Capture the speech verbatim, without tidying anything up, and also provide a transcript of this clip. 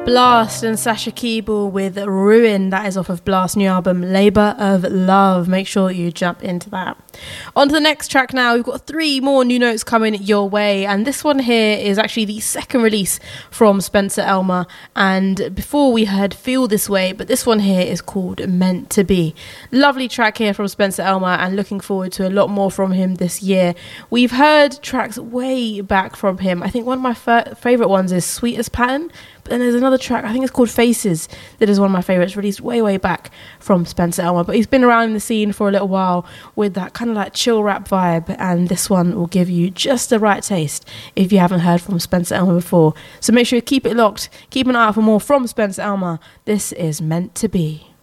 Blast and Sasha Keeble with Ruin. That is off of Blast's new album Labour of Love. Make sure you jump into that. On to the next track now. We've got three more new notes coming your way, and this one here is actually the second release from Spencer Elmer. And before we heard Feel This Way, but this one here is called Meant to Be. Lovely track here from Spencer Elmer, and looking forward to a lot more from him this year. We've heard tracks way back from him. I think one of my f- favourite ones is Sweet as Pattern. But then there's another track, I think it's called Faces, that is one of my favourites, released way, way back from Spencer Elmer. But he's been around in the scene for a little while with that kind of like chill rap vibe, and this one will give you just the right taste if you haven't heard from Spencer Elmer before. So make sure you keep it locked, keep an eye out for more from Spencer Elmer. This is Meant to Be.